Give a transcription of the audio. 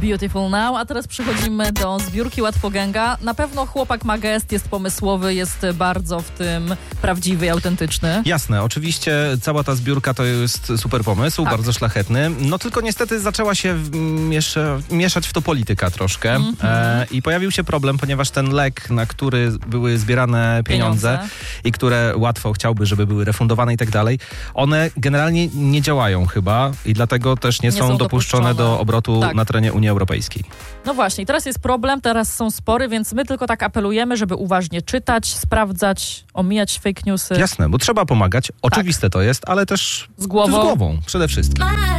Beautiful Now, a teraz przechodzimy do zbiórki Łatwogęga. Na pewno chłopak ma gest, jest pomysłowy, jest bardzo w tym prawdziwy i autentyczny. Jasne, oczywiście cała ta zbiórka to jest super pomysł, Tak. bardzo szlachetny. No tylko niestety zaczęła się mieszać w to polityka troszkę i pojawił się problem, ponieważ ten lek, na który były zbierane pieniądze i które łatwo chciałby, żeby były refundowane i tak dalej, one generalnie nie działają chyba i dlatego też nie są dopuszczone do obrotu na terenie Unii Europejskiej. No właśnie, teraz jest problem, teraz są spory, więc my tylko tak apelujemy, żeby uważnie czytać, sprawdzać, omijać fake newsy. Jasne, bo trzeba pomagać, oczywiste to jest, ale też z głową przede wszystkim.